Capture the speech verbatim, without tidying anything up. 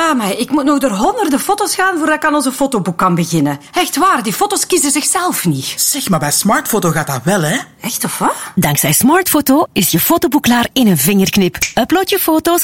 Ja, maar ik moet nog door honderden foto's gaan voordat ik aan onze fotoboek kan beginnen. Echt waar, die foto's kiezen zichzelf niet. Zeg, maar bij Smartfoto gaat dat wel, hè? Echt, of wat? Dankzij Smartfoto is je fotoboek klaar in een vingerknip. Upload je foto's,